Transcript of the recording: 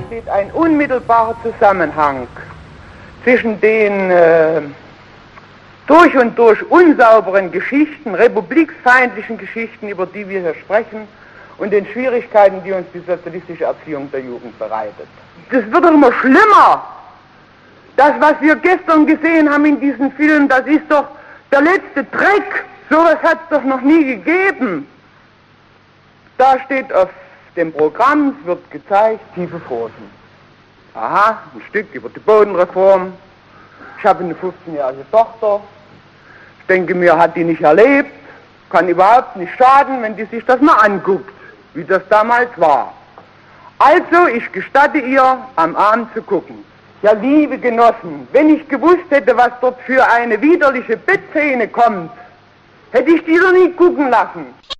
besteht ein unmittelbarer Zusammenhang zwischen den durch und durch unsauberen Geschichten, republiksfeindlichen Geschichten, über die wir hier sprechen, und den Schwierigkeiten, die uns die sozialistische Erziehung der Jugend bereitet. Das wird doch immer schlimmer. Das, was wir gestern gesehen haben in diesem Film, das ist doch der letzte Dreck. Sowas hat es doch noch nie gegeben. Da steht auf dem Programm, es wird gezeigt, tiefe Pfoten. Aha, ein Stück über die Bodenreform. Ich habe eine 15-jährige Tochter. Ich denke mir, hat die nicht erlebt, kann überhaupt nicht schaden, wenn die sich das mal anguckt, wie das damals war. Also, ich gestatte ihr, am Abend zu gucken. Ja, liebe Genossen, wenn ich gewusst hätte, was dort für eine widerliche Bettszene kommt, hätte ich die doch nie gucken lassen.